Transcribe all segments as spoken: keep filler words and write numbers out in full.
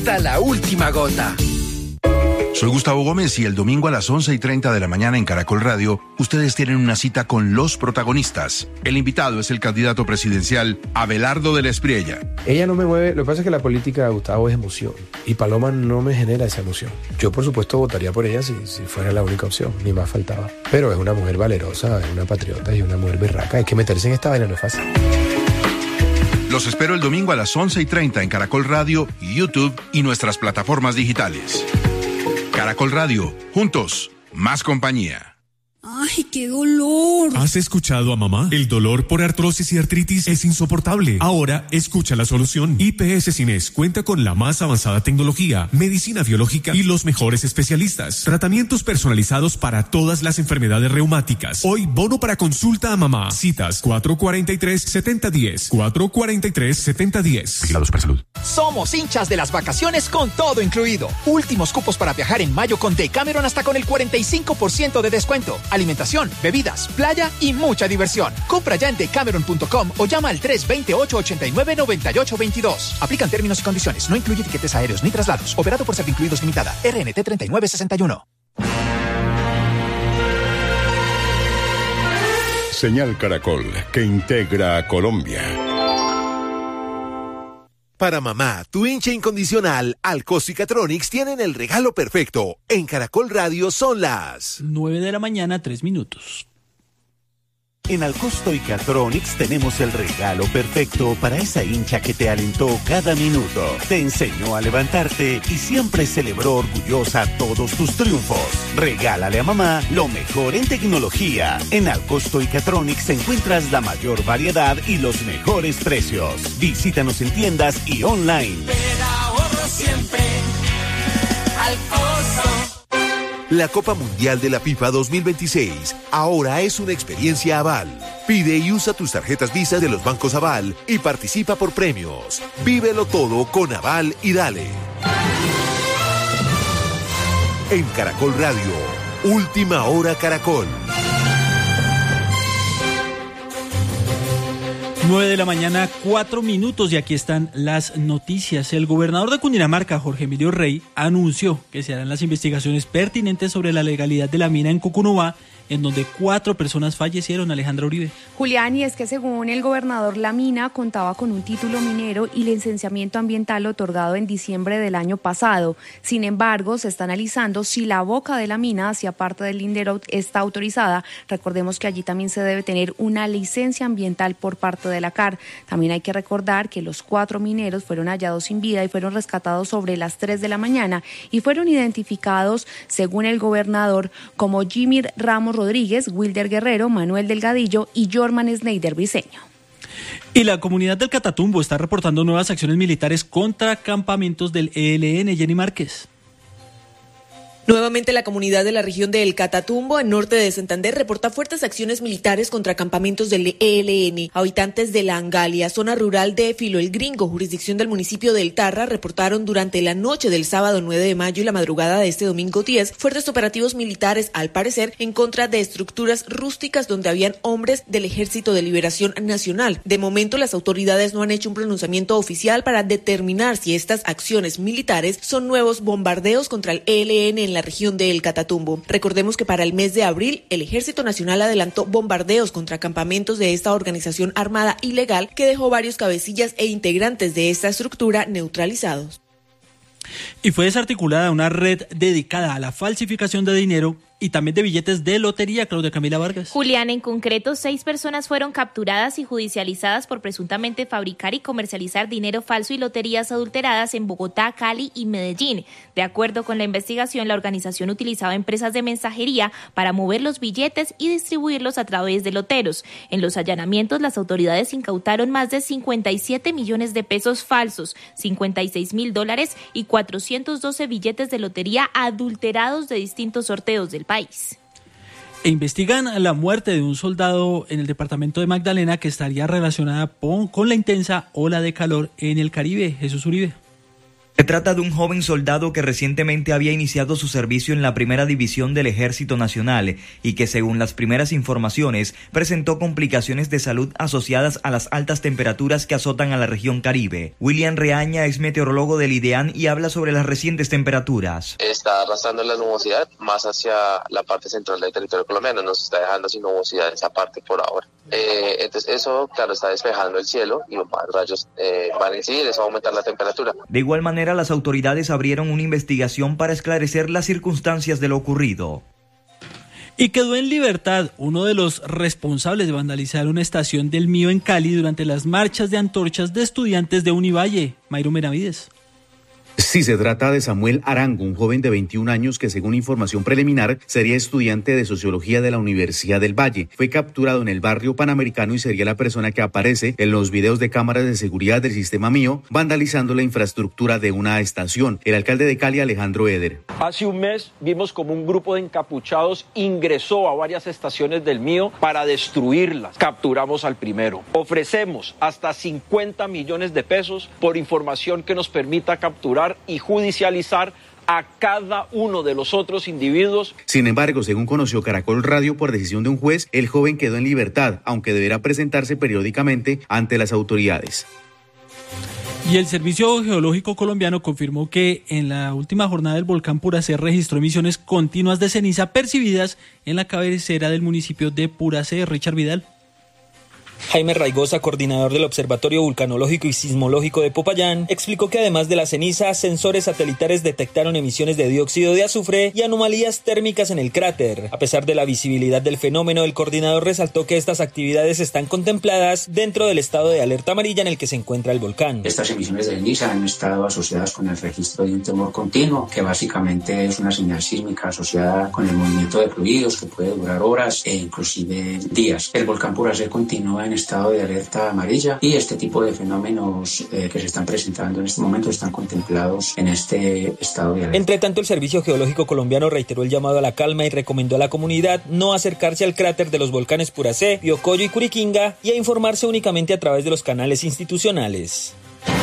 hasta la última gota. Soy Gustavo Gómez y el domingo a las once y treinta de la mañana en Caracol Radio, ustedes tienen una cita con los protagonistas. El invitado es el candidato presidencial Abelardo de la Espriella. Ella no me mueve, lo que pasa es que la política de Gustavo es emoción y Paloma no me genera esa emoción. Yo por supuesto votaría por ella si, si fuera la única opción, ni más faltaba. Pero es una mujer valerosa, es una patriota y una mujer berraca. Hay que meterse en esta vaina, no es fácil. Los espero el domingo a las once y treinta en Caracol Radio, YouTube y nuestras plataformas digitales. Caracol Radio, juntos, más compañía. ¡Ay, qué dolor! ¿Has escuchado a mamá? El dolor por artrosis y artritis es insoportable. Ahora, escucha la solución. I P S Cines cuenta con la más avanzada tecnología, medicina biológica y los mejores especialistas. Tratamientos personalizados para todas las enfermedades reumáticas. Hoy, bono para consulta a mamá. Citas cuatro cuatro tres, siete cero uno cero. cuatro cuatro tres, siete cero uno cero. Vigilado Supersalud. Somos hinchas de las vacaciones con todo incluido. Últimos cupos para viajar en mayo con Decameron hasta con el cuarenta y cinco por ciento de descuento. Alimentación, bebidas, playa y mucha diversión. Compra ya en decameron punto com o llama al tres dos ocho, ocho nueve, nueve ocho dos dos. Aplican términos y condiciones. No incluye tiquetes aéreos ni traslados. Operado por Servincluidos Limitada. R N T treinta y nueve sesenta y uno. Señal Caracol, que integra a Colombia. Para mamá, tu hincha incondicional, Alcosto y Catronics tienen el regalo perfecto. En Caracol Radio son las nueve de la mañana, tres minutos. En Alcosto y Catronics tenemos el regalo perfecto para esa hincha que te alentó cada minuto, te enseñó a levantarte y siempre celebró orgullosa todos tus triunfos. Regálale a mamá lo mejor en tecnología. En Alcosto y Catronics encuentras la mayor variedad y los mejores precios. Visítanos en tiendas y online. Pero ahorro siempre. Alcosto. La Copa Mundial de la FIFA dos mil veintiséis ahora es una experiencia Aval. Pide y usa tus tarjetas Visa de los bancos Aval y participa por premios. Vívelo todo con Aval y dale. En Caracol Radio, Última Hora Caracol. nueve de la mañana, cuatro minutos y aquí están las noticias. El gobernador de Cundinamarca, Jorge Emilio Rey, anunció que se harán las investigaciones pertinentes sobre la legalidad de la mina en Cucunubá, en donde cuatro personas fallecieron. Alejandra Uribe. Julián, y es que según el gobernador, la mina contaba con un título minero y licenciamiento ambiental otorgado en diciembre del año pasado. Sin embargo, se está analizando si la boca de la mina hacia parte del lindero está autorizada. Recordemos que allí también se debe tener una licencia ambiental por parte de la C A R. También hay que recordar que los cuatro mineros fueron hallados sin vida y fueron rescatados sobre las tres de la mañana y fueron identificados, según el gobernador, como Jimmy Ramos Rodríguez, Wilder Guerrero, Manuel Delgadillo y Jorman Schneider Briceño. Y la comunidad del Catatumbo está reportando nuevas acciones militares contra campamentos del E L N. Jenny Márquez. Nuevamente la comunidad de la región de El Catatumbo, en norte de Santander, reporta fuertes acciones militares contra campamentos del E L N. Habitantes de La Angalia, zona rural de Filo el Gringo, jurisdicción del municipio del Tarra, reportaron durante la noche del sábado nueve de mayo y la madrugada de este domingo diez fuertes operativos militares, al parecer, en contra de estructuras rústicas donde habían hombres del Ejército de Liberación Nacional. De momento, las autoridades no han hecho un pronunciamiento oficial para determinar si estas acciones militares son nuevos bombardeos contra el E L N en la región de El Catatumbo. Recordemos que para el mes de abril, el Ejército Nacional adelantó bombardeos contra campamentos de esta organización armada ilegal que dejó varios cabecillas e integrantes de esta estructura neutralizados. Y fue desarticulada una red dedicada a la falsificación de dinero y también de billetes de lotería. Claudia Camila Vargas. Julián, en concreto, seis personas fueron capturadas y judicializadas por presuntamente fabricar y comercializar dinero falso y loterías adulteradas en Bogotá, Cali y Medellín. De acuerdo con la investigación, la organización utilizaba empresas de mensajería para mover los billetes y distribuirlos a través de loteros. En los allanamientos, las autoridades incautaron más de cincuenta y siete millones de pesos falsos, cincuenta y seis mil dólares y cuatrocientos doce billetes de lotería adulterados de distintos sorteos del país. E investigan la muerte de un soldado en el departamento de Magdalena que estaría relacionada con la intensa ola de calor en el Caribe. Jesús Uribe. Se trata de un joven soldado que recientemente había iniciado su servicio en la primera división del Ejército Nacional y que, según las primeras informaciones, presentó complicaciones de salud asociadas a las altas temperaturas que azotan a la región Caribe. William Reaña es meteorólogo del IDEAN y habla sobre las recientes temperaturas. Está arrastrando la nubosidad más hacia la parte central del territorio colombiano, nos está dejando sin nubosidad esa parte por ahora. Eh, entonces eso, claro, está despejando el cielo y más rayos eh, van a incidir, eso va a aumentar la temperatura. De igual manera, las autoridades abrieron una investigación para esclarecer las circunstancias de lo ocurrido. Y quedó en libertad uno de los responsables de vandalizar una estación del Mío en Cali durante las marchas de antorchas de estudiantes de Univalle. Mayro Benavides. Sí, se trata de Samuel Arango, un joven de veintiún años que, según información preliminar, sería estudiante de Sociología de la Universidad del Valle. Fue capturado en el barrio Panamericano y sería la persona que aparece en los videos de cámaras de seguridad del sistema Mío vandalizando la infraestructura de una estación. El alcalde de Cali, Alejandro Eder. Hace un mes vimos como un grupo de encapuchados ingresó a varias estaciones del Mío para destruirlas. Capturamos al primero. Ofrecemos hasta cincuenta millones de pesos por información que nos permita capturar y judicializar a cada uno de los otros individuos. Sin embargo, según conoció Caracol Radio, por decisión de un juez, el joven quedó en libertad, aunque deberá presentarse periódicamente ante las autoridades. Y el Servicio Geológico Colombiano confirmó que en la última jornada del volcán Puracé registró emisiones continuas de ceniza percibidas en la cabecera del municipio de Puracé. Richard Vidal. Jaime Raigosa, coordinador del Observatorio Vulcanológico y Sismológico de Popayán, explicó que además de la ceniza, sensores satelitales detectaron emisiones de dióxido de azufre y anomalías térmicas en el cráter. A pesar de la visibilidad del fenómeno, el coordinador resaltó que estas actividades están contempladas dentro del estado de alerta amarilla en el que se encuentra el volcán. Estas emisiones de ceniza han estado asociadas con el registro de un temor continuo, que básicamente es una señal sísmica asociada con el movimiento de fluidos que puede durar horas e inclusive días. El volcán Puracé continúa en estado de alerta amarilla y este tipo de fenómenos eh, que se están presentando en este momento están contemplados en este estado de alerta. Entre tanto, el Servicio Geológico Colombiano reiteró el llamado a la calma y recomendó a la comunidad no acercarse al cráter de los volcanes Puracé, Piocoyo y Curiquinga y a informarse únicamente a través de los canales institucionales.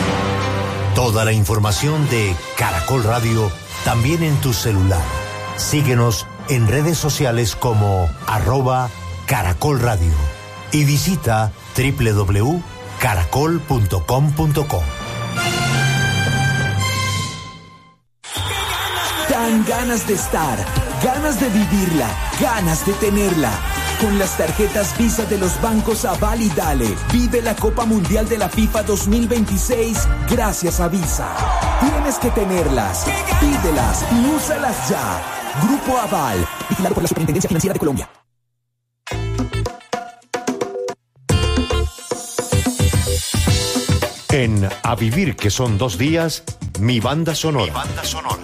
Toda la información de Caracol Radio también en tu celular. Síguenos en redes sociales como arroba Caracol Radio. Y visita doble u doble u doble u punto caracol punto com punto co. Dan ganas de estar, ganas de vivirla, ganas de tenerla. Con las tarjetas Visa de los bancos Aval y Dale, vive la Copa Mundial de la FIFA dos mil veintiséis gracias a Visa. Tienes que tenerlas, pídelas y úsalas ya. Grupo Aval, vigilado por la Superintendencia Financiera de Colombia. En A Vivir, que son dos días, mi banda sonora. Mi banda sonora.